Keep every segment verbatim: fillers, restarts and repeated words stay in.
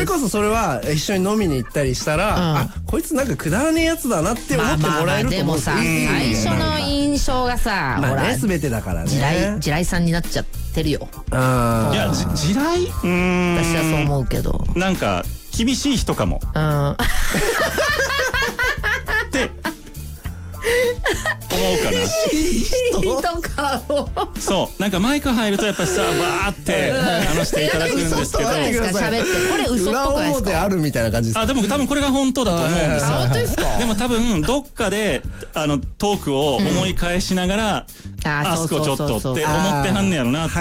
れこそそれは一緒に飲みに行ったりしたら、うん、あこいつなんかくだらねえやつだなって思ってもらえると思うんですよ。 まあまあまあでもさ、最初の印象がさ、 まあね、 ほら全てだからね。 地雷地雷さんになっちゃってるよ。 あいや地雷、うーん、 私はそう思うけど、 なんか厳しい人かも。 うんって思うかな。 厳しい人かも。 そうなんかマイク入るとやっぱりさバーって話していただくんですけど、 喋ってこれ嘘っぽくないですか。 裏表あるみたいな感じです。 あでも多分これが本当だと思うんですよ。 本当ですか。 でも多分どっかであのトークを思い返しながら、うん、あそこちょっとって思ってはんねやろなって、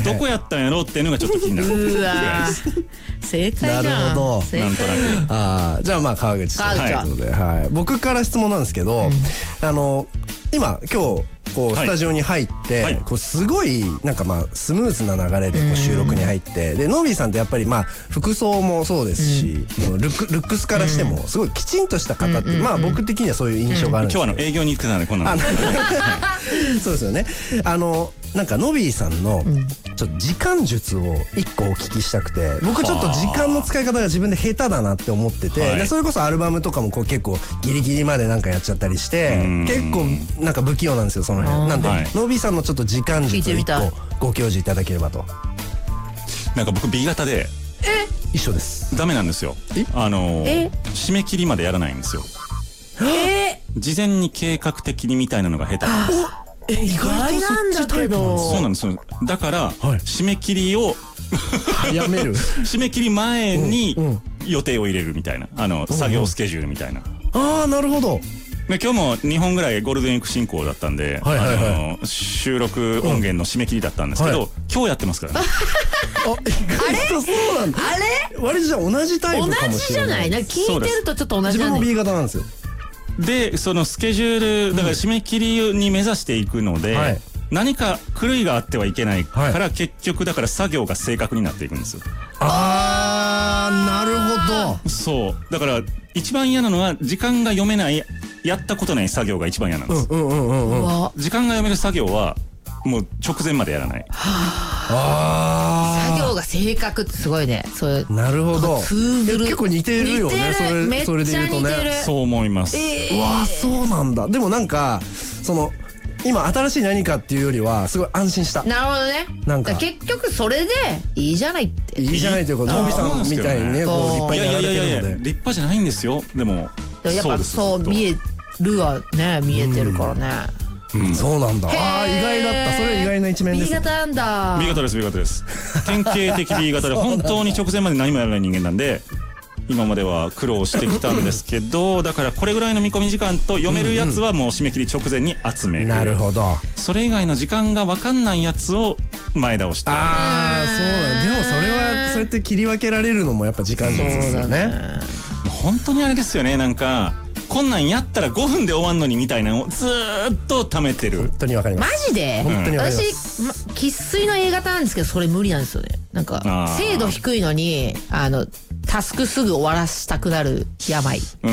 どこやったんやろっていうのがちょっと気になる。 うわ正解じゃん。 なるほど。 なんとなく。 ああじゃあまあ川口さんということで、はい、僕から質問なんですけど、うん、あの今今日こうスタジオに入って、はい、こうすごいなんかまあスムーズな流れでこう収録に入って、でノービーさんってやっぱりまあ服装もそうですし、うん、ルックルックスからしてもすごいきちんとした方って、まあ僕的にはそういう印象があるんですけど、 今日はの営業に行ってたんでこんなのそうですよね。あのなんかノビーさんのちょっと時間術を一個お聞きしたくて、僕ちょっと時間の使い方が自分で下手だなって思ってて、でそれこそアルバムとかもこう結構ギリギリまでなんかやっちゃったりして、結構なんか不器用なんですよその辺なんで、ノビーさんのちょっと時間術を一個ご教示いただければと。 なんか僕 ビー 型で一緒です。 ダメなんですよ。あの締め切りまでやらないんですよ。事前に計画的にみたいなのが下手なんです。 え意外なんだけど。 そうなんですよ。だから、はい、締め切りをやめる締め切り前に予定を入れるみたいな、あの、うん、作業スケジュールみたいな。 ああなるほど。 で今日もにほんぐらいゴールデンウィーク進行だったんで、はいはいはい、あの収録音源の締め切りだったんですけど、うんはい、今日やってますからね。 あ意外とそうなんだ。 あれ割とじゃあ同じタイプかもしれない。 同じじゃない。なんか聞いてるとちょっと同じじゃない。 自分も ビー 型なんですよ。 でそのスケジュールだから締め切りに目指していくので、うんはい、何か狂いがあってはいけないから、はい、結局だから作業が正確になっていくんですよ。 あーなるほど。 そうだから一番嫌なのは時間が読めないやったことない作業が一番嫌なんです。時間が読める作業はもう直前までやらない。 あ作業が正確ってすごいね。それなるほど。 結構似てるよね。それそれで言うとね。 そう思います。 えー、うわそうなんだ。でもなんかその今新しい何かっていうよりはすごい安心した。 なるほどね。なんか結局それでいいじゃないって。 いいじゃないというかノビさんみたいにねこう立派にやられてるので。いやいやいや立派じゃないんですよ。でもやっぱそう見えるはね見えてるからね。 うん、そうなんだ。ああ意外だった。それ意外な一面です。 ビー 型なんだ。 ビー 型です ビー 型です。典型的 ビー 型で本当に直前まで何もやらない人間なんで。今までは苦労してきたんですけど、だからこれぐらいの見込み時間と読めるやつはもう締め切り直前に集める。 なるほど。 それ以外の時間が分かんないやつを前倒して。 ああそうだ。でもそれはそうやって切り分けられるのもやっぱ時間ですよね。 本当にあれですよね。なんかこんなんやったらごふんで終わんのにみたいなのをずーっと貯めてる。 本当にわかります。 マジで？ 本当にわかります。 私生粋の A 型なんですけどそれ無理なんですよね。なんか精度低いのにあのタスクすぐ終わらしたくなる病。 うん。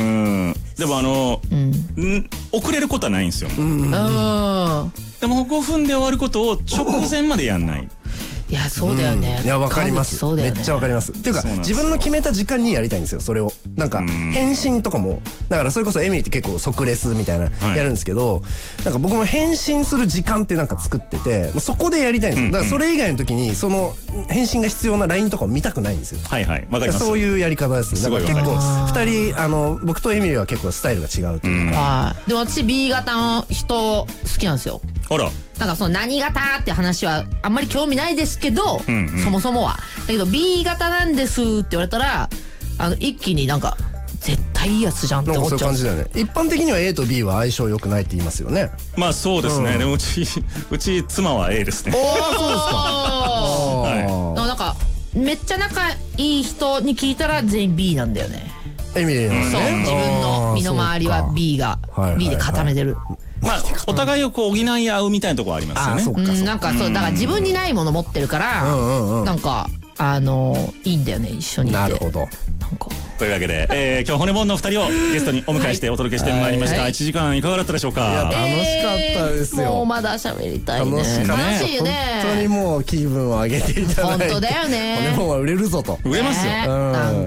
でもあの、うん、遅れることはないんですよ。うん。でもごふんで終わることを直前までやんない。 いやそうだよね、 うん、いやわかります、ね、めっちゃわかりますっていうか自分の決めた時間にやりたいんですよそれをなんか返信とかもだからそれこそエミリーって結構即レスみたいなやるんですけど、はい、なんか僕も返信する時間ってなんか作っててそこでやりたいんですよ。だからそれ以外の時にその返信が必要な ライン とかを見たくないんですよ。 はいはいわかります。 そういうやり方ですね。だから結構ふたりあの僕とエミリーは結構スタイルが違うというか、 でも私 ビー 型の人好きなんですよ。 あらなんかその何型って話はあんまり興味ないですけど、うんうん、そもそもはだけど ビー 型なんですって言われたらあの一気になんか絶対いいやつじゃんって思っちゃう。 なんかそういう感じだよね。一般的には A と ビー は相性良くないって言いますよね。 まあそうですね、うん、でもうちうち妻は A ですね。 おおそうですか。 はい、なんかめっちゃ仲いい人に聞いたら全員 ビー なんだよね。 エミリーのね。 そう自分の身の回りは ビー が ビー で固めてる。 まあお互いをこう補い合うみたいなところありますよね。 うん、なんかそうだから自分にないもの持ってるから、なんかあのいいんだよね一緒にいて。 なるほど。 なんかというわけで、えー、今日骨盆のふたりをゲストにお迎えしてお届けしてまいりました。はい、いちじかんいかがだったでしょうか。いや楽しかったですよ。 えー、もうまだ喋りたいね。 楽しかった。 楽しいよね。 本当にもう気分を上げていただいて。 本当だよね。 骨盆は売れるぞと。 売れますよ。うん